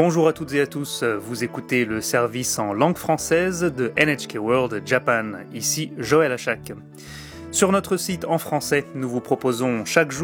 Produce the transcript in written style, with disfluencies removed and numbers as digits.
Bonjour à toutes et à tous, vous écoutez le service en langue française de NHK World Japan. Ici Joël Achak. Sur notre site en français, nous vous proposons chaque jour